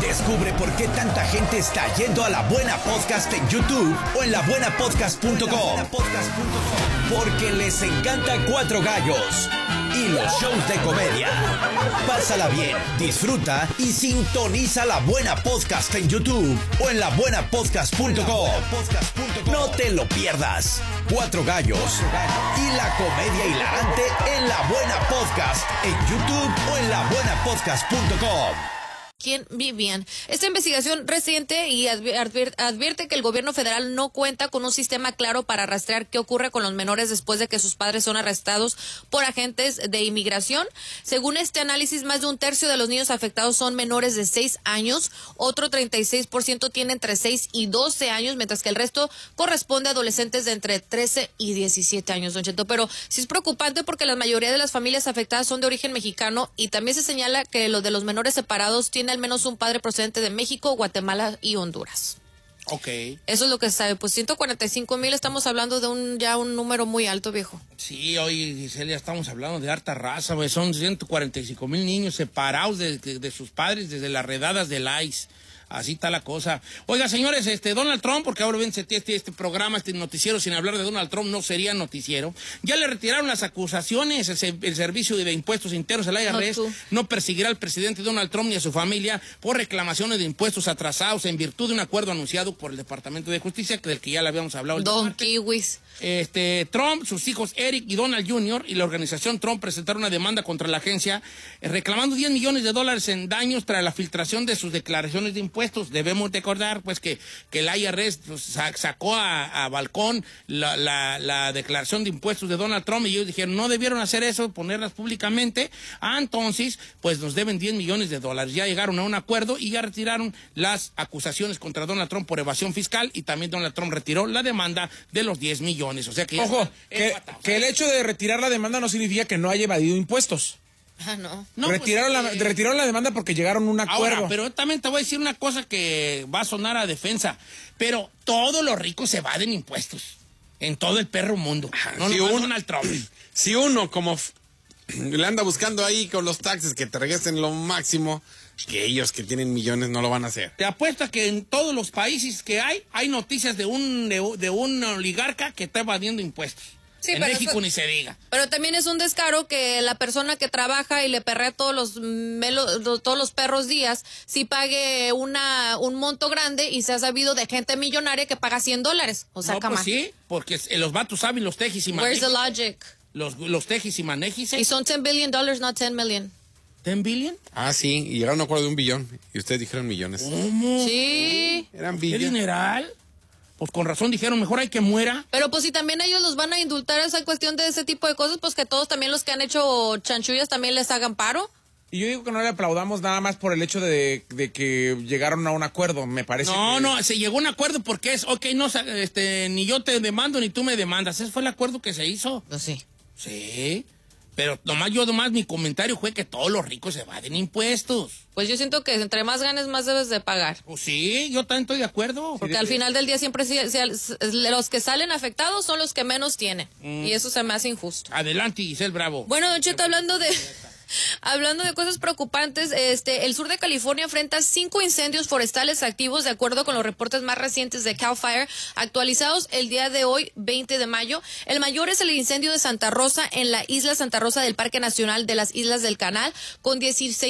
Descubre por qué tanta gente está yendo a La Buena Podcast en YouTube o en labuenapodcast.com. Porque les encanta Cuatro Gallos y los shows de comedia. Pásala bien, disfruta y sintoniza La Buena Podcast en YouTube o en labuenapodcast.com. No te lo pierdas. Cuatro Gallos y la comedia hilarante en La Buena Podcast en YouTube o en labuenapodcast.com. ¿Quién vivían? Esta investigación reciente y advierte que el gobierno federal no cuenta con un sistema claro para rastrear qué ocurre con los menores después de que sus padres son arrestados por agentes de inmigración. Según este análisis, más de un tercio de los niños afectados son menores de 6 años, otro 36% tiene entre 6 y 12 años, mientras que el resto corresponde a adolescentes de entre 13 y 17 años, Don Cheto. Pero sí es preocupante porque la mayoría de las familias afectadas son de origen mexicano y también se señala que los de los menores separados tienen al menos un padre procedente de México, Guatemala y Honduras. Ok. Eso es lo que se sabe. Pues 145,000, estamos hablando de un número muy alto, viejo. Sí, hoy, Giselle, ya estamos hablando de harta raza, güey. Son 145,000 niños separados de sus padres desde las redadas del ICE. Así está la cosa. Oiga, señores, Donald Trump, porque ahora ven este programa, este noticiero, sin hablar de Donald Trump, no sería noticiero. Ya le retiraron las acusaciones, el Servicio de Impuestos Internos, el IRS, no perseguirá al presidente Donald Trump ni a su familia por reclamaciones de impuestos atrasados en virtud de un acuerdo anunciado por el Departamento de Justicia, del que ya le habíamos hablado. Don Kiwis. Trump, sus hijos Eric y Donald Jr. y la organización Trump presentaron una demanda contra la agencia reclamando $10 millones en daños tras la filtración de sus declaraciones de impuestos. Debemos recordar pues que el IRS sacó a balcón la declaración de impuestos de Donald Trump y ellos dijeron no debieron hacer eso, ponerlas públicamente. Entonces pues nos deben $10 millones. Ya llegaron a un acuerdo y ya retiraron las acusaciones contra Donald Trump por evasión fiscal y también Donald Trump retiró la demanda de los $10 millones. O sea que ojo, que el hecho de retirar la demanda no significa que no haya evadido impuestos. No. Retiraron la demanda porque llegaron a un acuerdo. Ahora, pero también te voy a decir una cosa que va a sonar a defensa, pero todos los ricos se evaden impuestos en todo el perro mundo. No, si Donald Trump. Si uno como le anda buscando ahí con los taxes que te regresen lo máximo, que ellos que tienen millones no lo van a hacer. Te apuesto a que en todos los países que hay noticias de un oligarca que está evadiendo impuestos. Sí, en México ni se diga. Pero también es un descaro que la persona que trabaja y le perrea todos los perros días, si pague un monto grande y se ha sabido de gente millonaria que paga $100. O sea, no, pues sí, porque los vatos saben los tejis y manejis. Where's the logic? Los tejis y manejis. Y son $10 billion, not 10 million. ¿10 billion? Sí, y llegaron a un acuerdo de $1 billón. Y ustedes dijeron millones. ¿Cómo? Sí. Eran ¿Qué billones. dineral? Pues con razón dijeron, mejor hay que muera. Pero pues si también ellos los van a indultar esa cuestión de ese tipo de cosas, pues que todos también los que han hecho chanchullas también les hagan paro. Y yo digo que no le aplaudamos nada más por el hecho de que llegaron a un acuerdo, me parece. No, se llegó a un acuerdo porque es, ni yo te demando ni tú me demandas. Ese fue el acuerdo que se hizo. Pues sí. Sí. Pero nomás mi comentario fue que todos los ricos se evaden impuestos. Pues yo siento que entre más ganes, más debes de pagar. Pues sí, yo también estoy de acuerdo. Porque al final del día siempre los que salen afectados son los que menos tienen. Y eso se me hace injusto. Adelante, Giselle Bravo. Bueno, Don Cheto, hablando de cosas preocupantes, el sur de California enfrenta 5 incendios forestales activos de acuerdo con los reportes más recientes de CAL FIRE, actualizados el día de hoy, 20 de mayo. El mayor es el incendio de Santa Rosa en la isla Santa Rosa del Parque Nacional de las Islas del Canal, con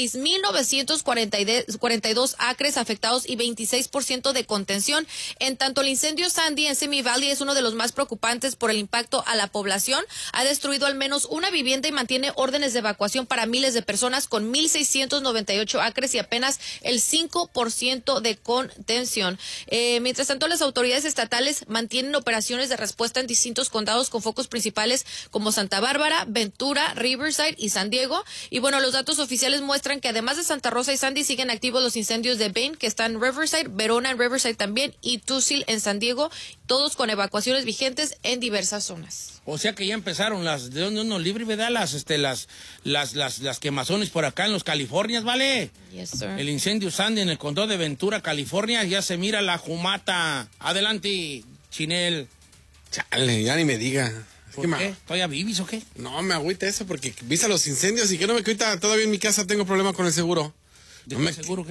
16,942 acres afectados y 26% de contención. En tanto, el incendio Sandy en Simi Valley es uno de los más preocupantes por el impacto a la población. Ha destruido al menos una vivienda y mantiene órdenes de evacuación para miles de personas, con 1,698 acres y apenas el 5% de contención. Mientras tanto, las autoridades estatales mantienen operaciones de respuesta en distintos condados con focos principales como Santa Bárbara, Ventura, Riverside y San Diego. Y bueno, los datos oficiales muestran que además de Santa Rosa y Sandy siguen activos los incendios de Bane, que están en Riverside, Verona en Riverside también y Tucson en San Diego, todos con evacuaciones vigentes en diversas zonas. O sea que ya empezaron las de uno libre, ¿verdad? Las quemazones por acá en los Californias, ¿vale? Yes, sir. El incendio Sandy en el condado de Ventura, California, ya se mira la jumata. Adelante, Chinel. Chale, ya ni me diga. ¿Por qué? ¿Todavía vivís o qué? No, me agüita eso porque viste los incendios y que no me cuenta. Todavía en mi casa tengo problema con el seguro. ¿De no qué me seguro?